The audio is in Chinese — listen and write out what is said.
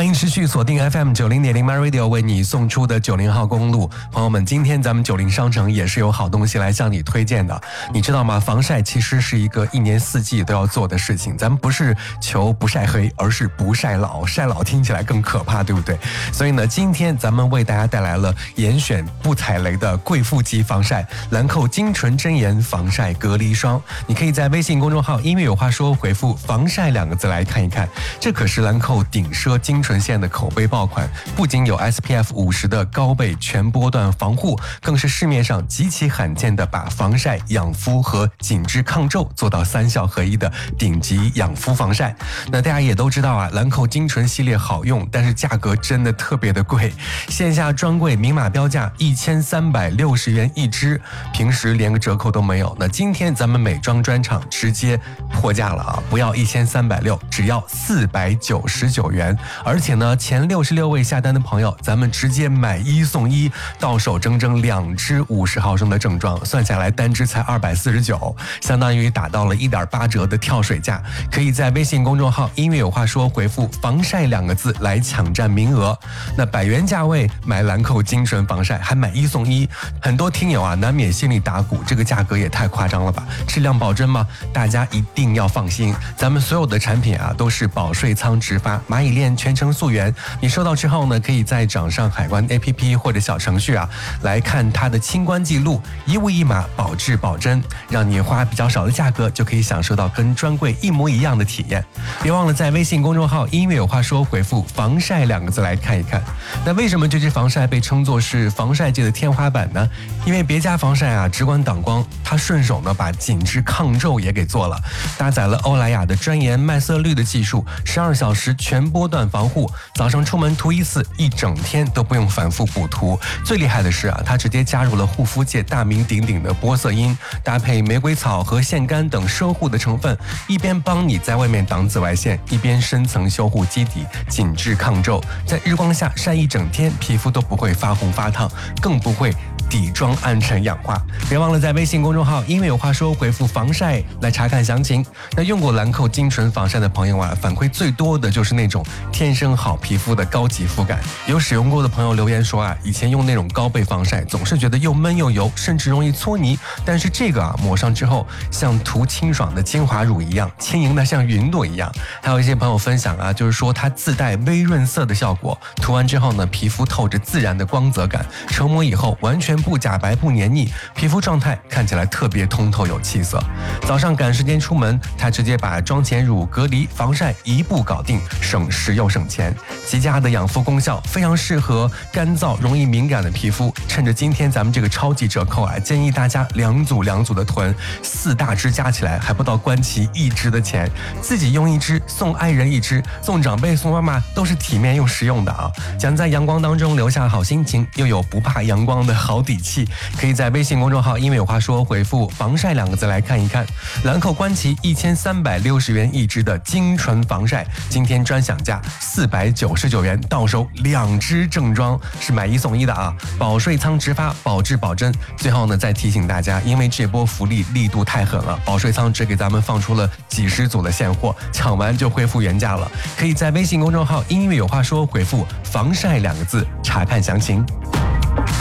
欢迎持续锁定 FM90.0 MyRadio 为你送出的90号公路。朋友们，今天咱们90商城也是有好东西来向你推荐的。你知道吗？防晒其实是一个一年四季都要做的事情。咱们不是求不晒黑，而是不晒老。晒老听起来更可怕，对不对？所以呢，今天咱们为大家带来了严选不踩雷的贵妇级防晒兰蔻精纯真颜防晒隔离霜。你可以在微信公众号音乐有话说回复防晒2个字来看一看。这可是兰蔻顶奢精纯线的口碑爆款，不仅有 SPF 50的高倍全波段防护，更是市面上极其罕见的把防晒、养肤和紧致抗皱做到3效合一的顶级养肤防晒。那大家也都知道啊，兰蔻精纯系列好用，但是价格真的特别的贵，线下专柜明码标价1360元一支，平时连个折扣都没有。那今天咱们美妆专场直接破价了啊，不要1360，只要499元。而且呢，前66位下单的朋友，咱们直接买1送1，到手整整2支50毫升的正装，算下来单支才249，相当于打到了1.8折的跳水价。可以在微信公众号音乐有话说回复防晒2个字来抢占名额。那100元价位买兰蔻精纯防晒，还买1送1，很多听友啊难免心里打鼓，这个价格也太夸张了吧？质量保真吗？大家一定要放心，咱们所有的产品啊都是保税仓直发，蚂蚁链全程溯源。你收到之后呢，可以在掌上海关 APP 或者小程序啊来看它的清关记录，一物一码，保质保真，让你花比较少的价格就可以享受到跟专柜一模一样的体验。别忘了在微信公众号音乐有话说回复防晒2个字来看一看。那为什么这支防晒被称作是防晒界的天花板呢？因为别家防晒啊直观挡光，它顺手呢把紧致抗皱也给做了，搭载了欧莱雅的专研麦色绿的技术，12小时全波段防护，早上出门涂1次，一整天都不用反复补涂。最厉害的是啊，它直接加入了护肤界大名鼎鼎的玻色因，搭配玫瑰草和腺苷等奢护的成分，一边帮你在外面挡紫外线，一边深层修护基底，紧致抗皱，在日光下晒一整天，皮肤都不会发红发烫，更不会底妆暗沉氧化。别忘了在微信公众号音乐有话说回复防晒来查看详情。那用过兰蔻精纯防晒的朋友啊，反馈最多的就是那种天生好皮肤的高级肤感。有使用过的朋友留言说啊，以前用那种高倍防晒总是觉得又闷又油，甚至容易搓泥，但是这个啊抹上之后像涂清爽的精华乳一样，轻盈的像云朵一样。还有一些朋友分享啊，就是说它自带微润色的效果，涂完之后呢，皮肤透着自然的光泽感，成膜以后完全不假白不黏腻，皮肤状态看起来特别通透有气色。早上赶时间出门，它直接把妆前乳、隔离、防晒一步搞定，省时又省钱。极佳的养肤功效，非常适合干燥容易敏感的皮肤。趁着今天咱们这个超级折扣啊，建议大家两组的囤，4大支加起来还不到官旗1支的钱，自己用1支，送爱人1支，送长辈送妈妈都是体面又实用的啊！将在阳光当中留下好心情，又有不怕阳光的好底气。可以在微信公众号音乐有话说回复防晒2个字来看一看。兰蔻官旗1360元1支的精纯防晒，今天专享价499元，到手2支正装，是买1送1的啊！保税仓直发，保质保真。最后呢，再提醒大家，因为这波福利力度太狠了，保税仓只给咱们放出了几十组的现货，抢完就恢复原价了。可以在微信公众号音乐有话说回复防晒2个字查看详情。